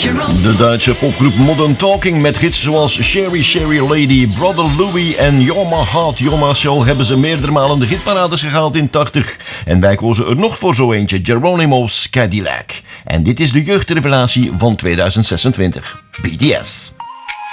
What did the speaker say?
De Duitse popgroep Modern Talking met hits zoals Sherry Sherry Lady, Brother Louie en You're My Heart, You're My Soul hebben ze meerdere malen de hitparades gehaald in 80. En wij kozen er nog voor zo eentje, Geronimo's Cadillac. En dit is de jeugdrevelatie van 2026. BTS.